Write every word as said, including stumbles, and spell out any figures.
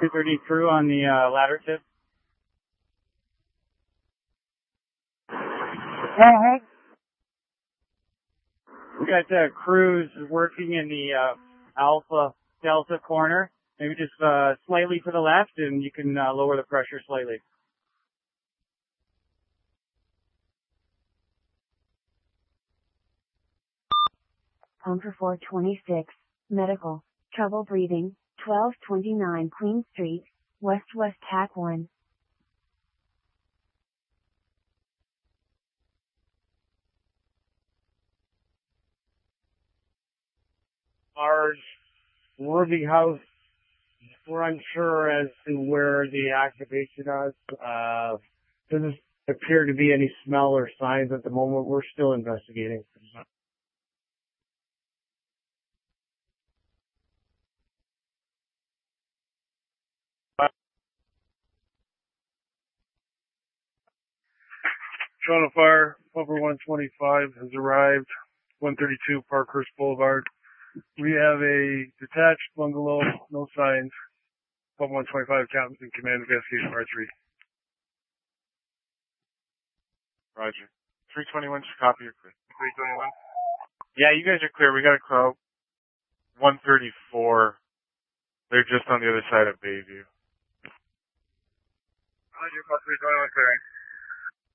two thirty crew on the uh, ladder tip. Uh-huh. We got uh, crews working in the uh, Alpha Delta corner. Maybe just uh, slightly to the left, and you can uh, lower the pressure slightly. Pumper four twenty-six, medical, trouble breathing, twelve twenty-nine Queen Street, West West T A C one. Large roofing house. We're unsure as to where the activation is. Uh, doesn't appear to be any smell or signs at the moment. We're still investigating. Toronto Fire, Pumper one twenty-five has arrived, one thirty-two Parkhurst Boulevard. We have a detached bungalow, no signs. Pumper one twenty-five, Captain Command Investigation Part three. Roger. three twenty-one, just copy your clear. three twenty-one? Yeah, you guys are clear. We got a crowd. one thirty-four. They're just on the other side of Bayview. Roger, three twenty-one clearing.